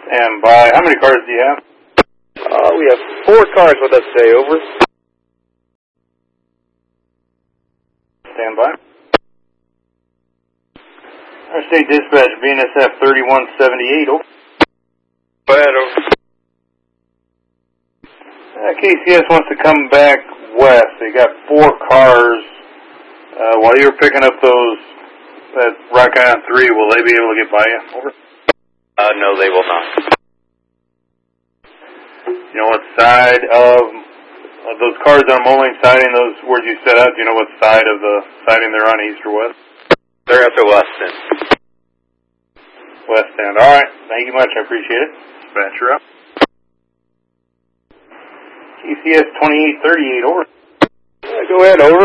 Stand by. How many cars do you have? We have 4 cars with us today, over. Stand by. Interstate Dispatch, BNSF 3178, over. Go ahead, over. KCS wants to come back west. They got 4 cars. While you're picking up that Rock Island 3, will they be able to get by you? Over. No, they will not. You know what side of those cars on Moline siding, those where you set up, do you know what side of the siding they're on, east or west? They're at the west end. West end. All right. Thank you much. I appreciate it. Dispatcher up. KCS 2838, over. Go ahead, over.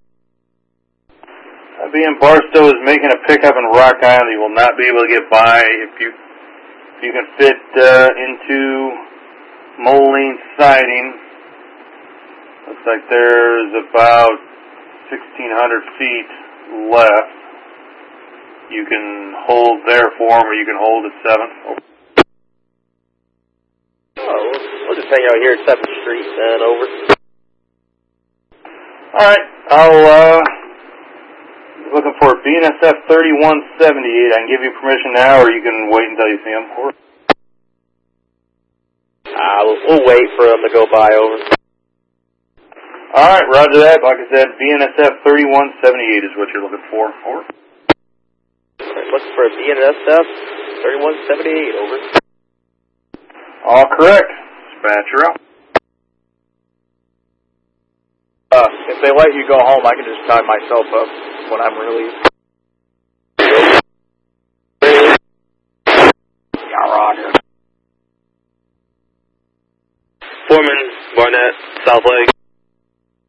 BN Barstow is making a pickup in Rock Island. You will not be able to get by if you can fit into Moline siding. Looks like there's about 1,600 feet left. You can hold there for them, or you can hold at 7th. We'll just hang out here at 7th Street and over. All right. I'll looking for BNSF 3178. I can give you permission now, or you can wait until you see him. Over. We'll wait for them to go by, over. All right, roger that. Like I said, BNSF 3178 is what you're looking for. Over. Looking for a BNSF 3178, over. All correct. Dispatcher out. If they let you go home, I can just tie myself up when I'm released. Yeah, roger. Foreman, Barnett, South Lake.